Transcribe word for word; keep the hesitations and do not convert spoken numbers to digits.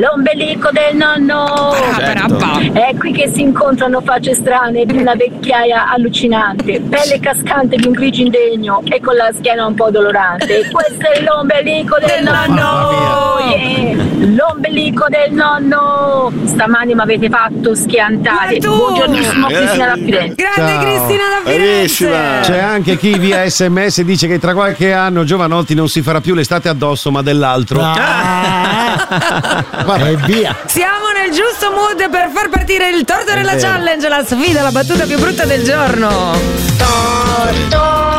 l'ombelico del nonno. Certo. È qui che si incontrano facce strane di una vecchiaia allucinante, pelle cascante di un grigio indegno e con la schiena un po' dolorante. Questo è l'ombelico del nonno. Yeah. L'ombelico del nonno. Stamani mi avete fatto schiantare. Buongiornissimo, Cristina da Firenze. Grande Ciao. Cristina da Firenze. C'è anche chi via sms dice che tra qualche anno Giovanotti non si farà più l'estate addosso ma dell'altro. E via. Siamo nel giusto mood per far partire il torto della vero. challenge, la sfida, la battuta più brutta del giorno. Torto